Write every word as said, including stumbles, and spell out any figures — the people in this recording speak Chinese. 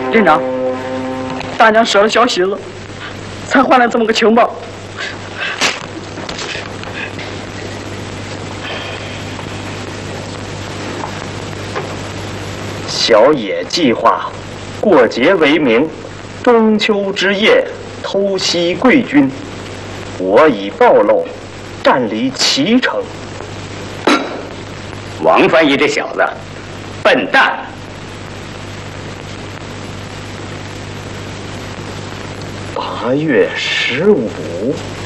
连长，大娘失了小息了，才换来这么个情报。 小野计划过节为名，中秋之夜偷袭贵军，我已暴露，占领齐城。 王翻译这小子，笨蛋！ 八月十五。